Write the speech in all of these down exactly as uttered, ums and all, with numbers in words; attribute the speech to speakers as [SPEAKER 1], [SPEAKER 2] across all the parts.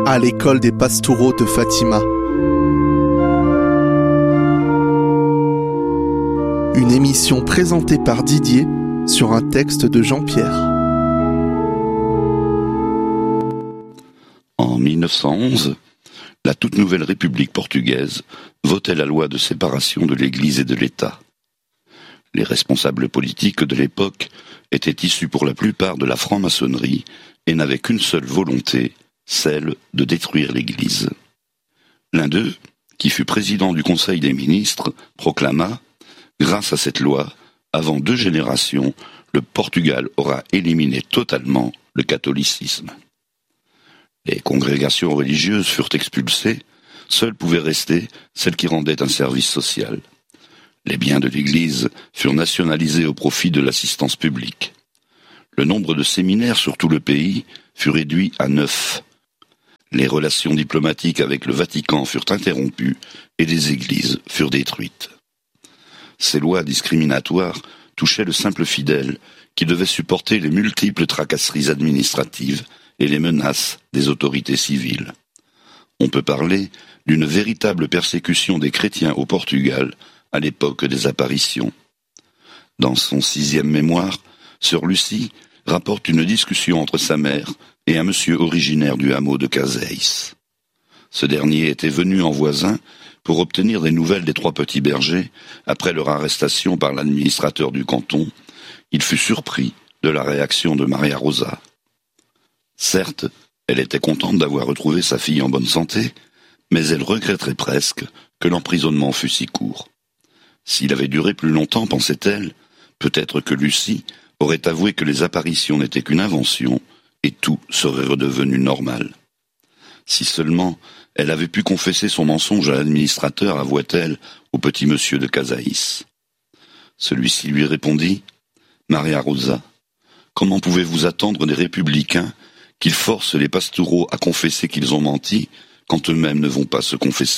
[SPEAKER 1] à l'école des Pastoureaux de Fatima. Une émission présentée par Didier sur un texte de Jean-Pierre.
[SPEAKER 2] En mille neuf cent onze, la toute nouvelle République portugaise votait la loi de séparation de l'Église et de l'État. Les responsables politiques de l'époque étaient issus pour la plupart de la franc-maçonnerie et n'avaient qu'une seule volonté, celle de détruire l'Église. L'un d'eux, qui fut président du Conseil des ministres, proclama « Grâce à cette loi, avant deux générations, le Portugal aura éliminé totalement le catholicisme. » Les congrégations religieuses furent expulsées, seules pouvaient rester celles qui rendaient un service social. Les biens de l'Église furent nationalisés au profit de l'assistance publique. Le nombre de séminaires sur tout le pays fut réduit à neuf. Les relations diplomatiques avec le Vatican furent interrompues et des églises furent détruites. Ces lois discriminatoires touchaient le simple fidèle qui devait supporter les multiples tracasseries administratives et les menaces des autorités civiles. On peut parler d'une véritable persécution des chrétiens au Portugal à l'époque des apparitions. Dans son sixième mémoire, Sœur Lucie rapporte une discussion entre sa mère et un monsieur originaire du hameau de Casais. Ce dernier était venu en voisin pour obtenir des nouvelles des trois petits bergers après leur arrestation par l'administrateur du canton. Il fut surpris de la réaction de Maria Rosa. Certes, elle était contente d'avoir retrouvé sa fille en bonne santé, mais elle regretterait presque que l'emprisonnement fût si court. S'il avait duré plus longtemps, pensait-elle, peut-être que Lucie aurait avoué que les apparitions n'étaient qu'une invention et tout serait redevenu normal. Si seulement elle avait pu confesser son mensonge à l'administrateur, avoua-t-elle au petit monsieur de Casais. Celui-ci lui répondit « Maria Rosa, comment pouvez-vous attendre des républicains qu'ils forcent les pastoureaux à confesser qu'ils ont menti quand eux-mêmes ne vont pas se confesser ?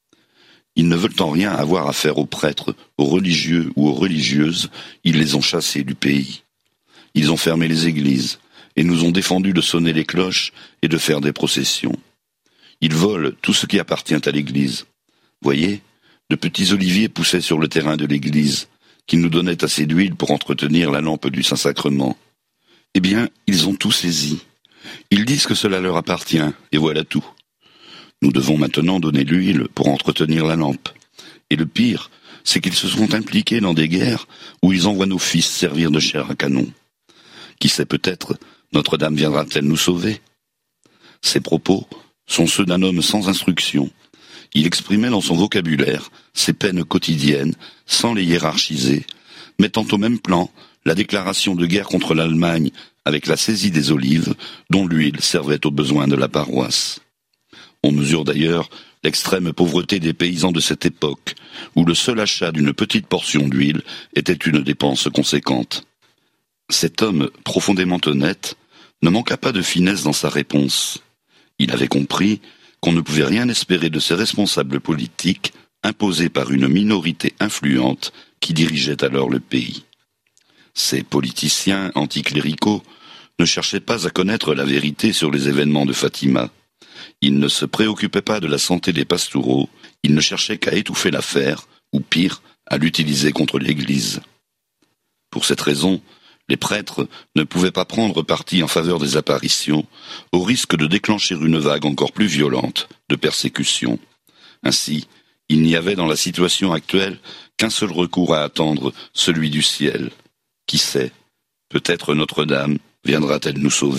[SPEAKER 2] Ils ne veulent en rien avoir à faire aux prêtres, aux religieux ou aux religieuses, ils les ont chassés du pays. Ils ont fermé les églises et nous ont défendu de sonner les cloches et de faire des processions. Ils volent tout ce qui appartient à l'église. Voyez, de petits oliviers poussaient sur le terrain de l'église, qui nous donnaient assez d'huile pour entretenir la lampe du Saint-Sacrement. Eh bien, ils ont tout saisi. Ils disent que cela leur appartient, et voilà tout. Nous devons maintenant donner l'huile pour entretenir la lampe. Et le pire, c'est qu'ils se sont impliqués dans des guerres où ils envoient nos fils servir de chair à canon. Qui sait, peut-être, Notre-Dame viendra-t-elle nous sauver ? Ces propos sont ceux d'un homme sans instruction. Il exprimait dans son vocabulaire ses peines quotidiennes, sans les hiérarchiser, mettant au même plan la déclaration de guerre contre l'Allemagne avec la saisie des olives, dont l'huile servait aux besoins de la paroisse. On mesure d'ailleurs l'extrême pauvreté des paysans de cette époque, où le seul achat d'une petite portion d'huile était une dépense conséquente. Cet homme, profondément honnête, ne manqua pas de finesse dans sa réponse. Il avait compris qu'on ne pouvait rien espérer de ces responsables politiques imposés par une minorité influente qui dirigeait alors le pays. Ces politiciens anticléricaux ne cherchaient pas à connaître la vérité sur les événements de Fatima. Ils ne se préoccupaient pas de la santé des pastoureaux, ils ne cherchaient qu'à étouffer l'affaire, ou pire, à l'utiliser contre l'Église. Pour cette raison, les prêtres ne pouvaient pas prendre parti en faveur des apparitions, au risque de déclencher une vague encore plus violente de persécution. Ainsi, il n'y avait dans la situation actuelle qu'un seul recours à attendre, celui du ciel. Qui sait, peut-être Notre-Dame viendra-t-elle nous sauver ?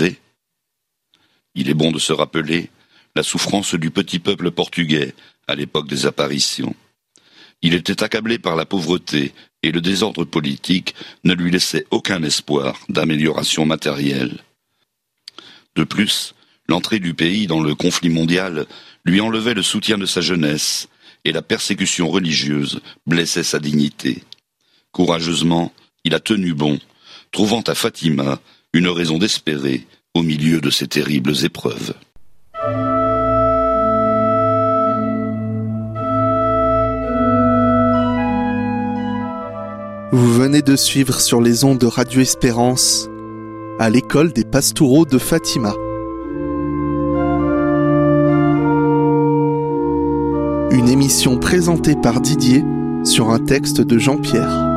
[SPEAKER 2] Il est bon de se rappeler la souffrance du petit peuple portugais à l'époque des apparitions. Il était accablé par la pauvreté et le désordre politique ne lui laissait aucun espoir d'amélioration matérielle. De plus, l'entrée du pays dans le conflit mondial lui enlevait le soutien de sa jeunesse et la persécution religieuse blessait sa dignité. Courageusement, il a tenu bon, trouvant à Fatima une raison d'espérer au milieu de ces terribles épreuves.
[SPEAKER 1] Vous venez de suivre sur les ondes de Radio Espérance à l'école des Pastoureaux de Fatima. Une émission présentée par Didier sur un texte de Jean-Pierre.